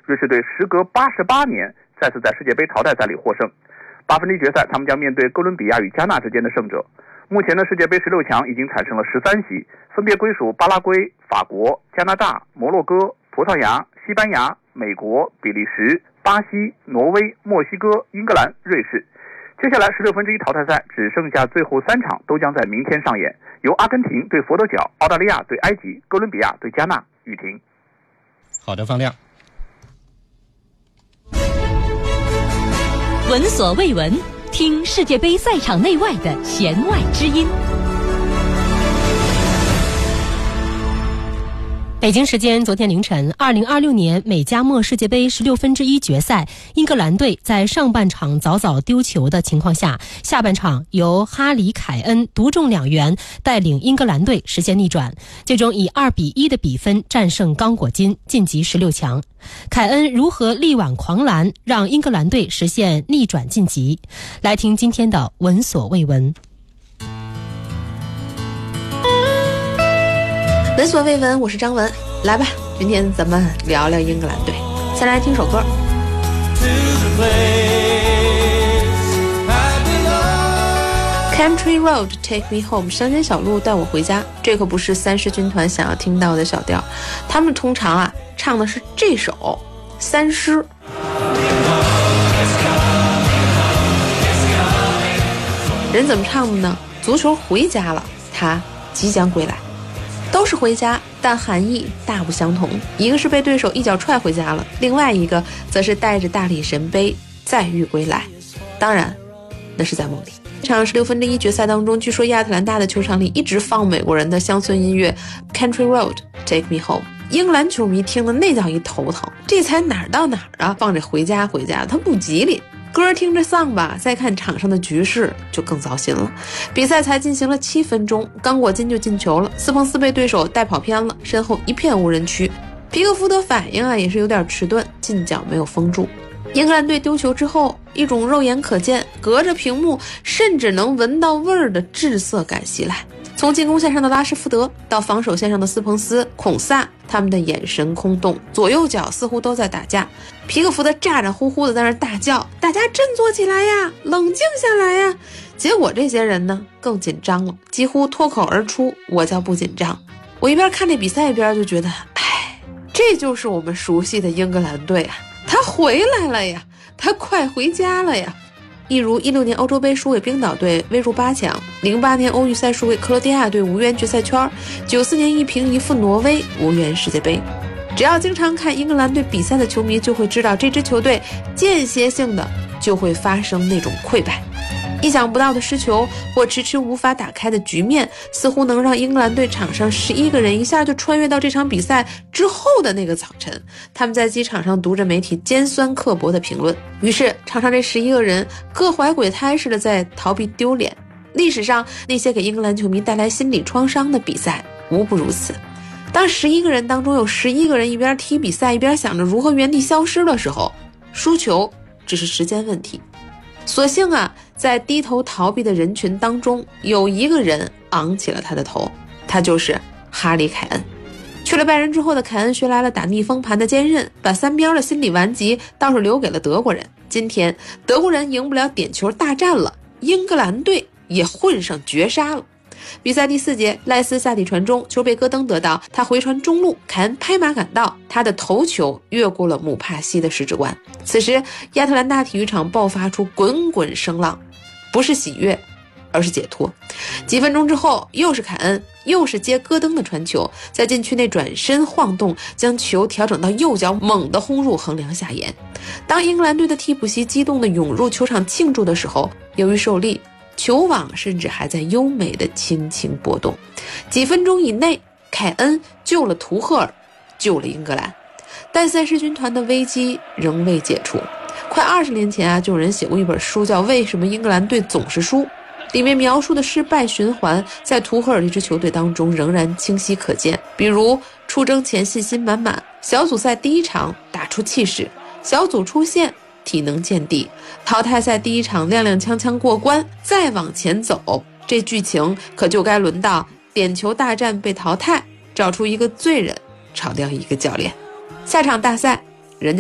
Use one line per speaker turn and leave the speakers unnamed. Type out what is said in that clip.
瑞士队时隔88年再次在世界杯淘汰赛里获胜。8分之一决赛，他们将面对哥伦比亚与加纳之间的胜者。目前的世界杯16强已经产生了13席，分别归属巴拉圭、法国、加拿大、摩洛哥、葡萄牙、西班牙、美国、比利时、巴西、挪威、墨西哥、英格兰、瑞士。接下来16分之一淘汰赛只剩下最后3场，都将在明天上演，由阿根廷对佛得角、澳大利亚对埃及、哥伦比亚对加纳。雨婷。
好的，方亮。
闻所未闻，听世界杯赛场内外的弦外之音。
北京时间昨天凌晨，2026年美加墨世界杯16分之一决赛，英格兰队在上半场早早丢球的情况下，下半场由哈里凯恩独中2元带领英格兰队实现逆转，最终以2比1的比分战胜刚果金，晋级16强。凯恩如何力挽狂澜，让英格兰队实现逆转晋级？来听今天的闻所未闻。
闻所未闻，我是张文，来吧，今天咱们聊聊英格兰队。先来听首歌。Country Road Take Me Home， 乡间小路带我回家。这可不是三狮军团想要听到的小调，他们通常唱的是这首三狮。人怎么唱的呢？足球回家了，他即将归来。都是回家，但含义大不相同。一个是被对手一脚踹回家了，另外一个则是带着大力神杯再遇归来。当然，那是在梦里。这场16分之一决赛当中，据说亚特兰大的球场里一直放美国人的乡村音乐 Country Road Take Me Home。英格兰球迷听的那叫一头疼，这才哪儿到哪儿啊，放着回家回家，他不吉利。歌听着丧吧，再看场上的局势就更糟心了。比赛才进行了7分钟，刚果金就进球了，斯彭斯被对手带跑偏了，身后一片无人区。皮克福德反应也是有点迟钝，近角没有封住。英格兰队丢球之后，一种肉眼可见、隔着屏幕甚至能闻到味儿的滞涩感袭来。从进攻线上的拉什福德到防守线上的斯彭斯、孔萨，他们的眼神空洞，左右脚似乎都在打架。皮克福德咋咋呼呼的在那大叫：“大家振作起来呀，冷静下来呀！”结果这些人呢更紧张了，几乎脱口而出：“我叫不紧张。”我一边看这比赛一边就觉得，这就是我们熟悉的英格兰队啊，他回来了呀，他快回家了呀。一如16年欧洲杯输给冰岛队未入8强，08年欧预赛输给克罗地亚队无缘决赛圈，94年1平1负挪威无缘世界杯。只要经常看英格兰队比赛的球迷就会知道，这支球队间歇性的就会发生那种溃败。意想不到的失球或迟迟无法打开的局面，似乎能让英格兰队场上11个人一下就穿越到这场比赛之后的那个早晨。他们在机场上读着媒体尖酸刻薄的评论，于是场上这11个人各怀鬼胎似的在逃避丢脸。历史上那些给英格兰球迷带来心理创伤的比赛无不如此。当11个人当中有11个人一边踢比赛一边想着如何原地消失的时候，输球只是时间问题。所幸在低头逃避的人群当中，有一个人昂起了他的头，他就是哈里凯恩。去了拜仁之后的凯恩学来了打逆风盘的坚韧，把3边的心理顽疾倒是留给了德国人。今天德国人赢不了点球大战了，英格兰队也混上绝杀了。比赛第4节，赖斯下底传中，球被戈登得到，他回传中路，凯恩拍马赶到，他的头球越过了姆帕西的十指关。此时亚特兰大体育场爆发出滚滚声浪，不是喜悦而是解脱。几分钟之后，又是凯恩，又是接戈登的传球，在禁区内转身晃动，将球调整到右脚，猛地轰入横梁下沿。当英格兰队的替补席激动地涌入球场庆祝的时候，由于受力，球网甚至还在优美的轻轻波动。几分钟以内，凯恩救了图赫尔，救了英格兰，但三狮军团的危机仍未解除。快20年前就有人写过一本书叫《为什么英格兰队总是输》，里面描述的失败循环在图赫尔这支球队当中仍然清晰可见。比如出征前信心满满，小组赛第1场打出气势，小组出线体能见底，淘汰赛第1场踉踉跄跄过关，再往前走，这剧情可就该轮到点球大战被淘汰，找出一个罪人，炒掉一个教练。下场大赛